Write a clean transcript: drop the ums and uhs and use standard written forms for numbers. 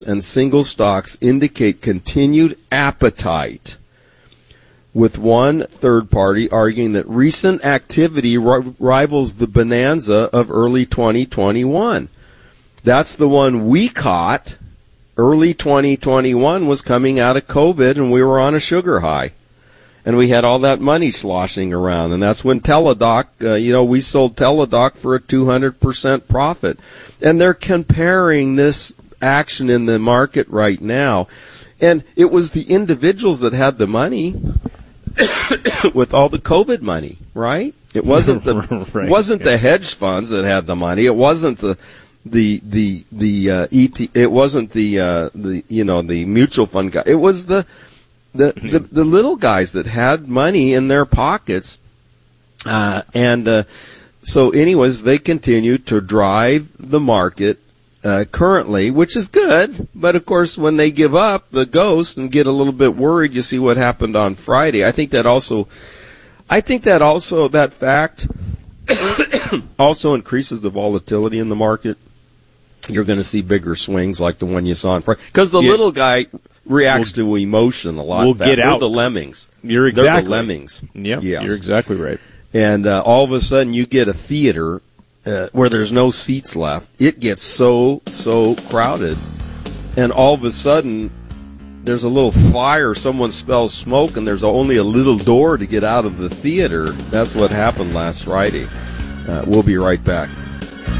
and single stocks indicate continued appetite, with one third party arguing that recent activity rivals the bonanza of early 2021. That's the one we caught. Early 2021 was coming out of COVID, and we were on a sugar high. And we had all that money sloshing around, and that's when Teladoc, we sold Teladoc for a 200% profit. And they're comparing this action in the market right now. And it was the individuals that had the money with all the COVID money, right? It wasn't the right. wasn't the hedge funds that had the money. It wasn't the it wasn't the mutual fund guy. It was the little guys that had money in their pockets, so anyways, they continue to drive the market currently, which is good. But of course, when they give up the ghost and get a little bit worried, you see what happened on Friday. I think that fact also increases the volatility in the market. You're going to see bigger swings like the one you saw on Friday, because the little guy reacts to emotion a lot. Get out. They're the lemmings. You're exactly. They're the lemmings. Yep, yes. You're exactly right. And all of a sudden, you get a theater where there's no seats left. It gets so crowded, and all of a sudden, there's a little fire. Someone smells smoke, and there's only a little door to get out of the theater. That's what happened last Friday. We'll be right back.